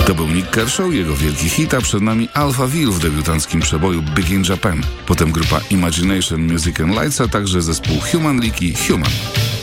To był Nik Kershaw, jego wielki hit, a przed nami Alphaville w debiutanckim przeboju Big in Japan. Potem grupa Imagination Music and Lights, a także zespół Human League i Human.